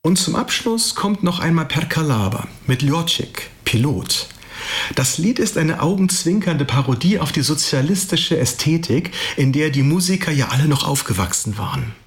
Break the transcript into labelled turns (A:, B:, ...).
A: Und zum Abschluss kommt noch einmal Perkalaba mit Ljotić, Pilot. Das Lied ist eine augenzwinkernde Parodie auf die sozialistische Ästhetik, in der die Musiker ja alle noch aufgewachsen waren.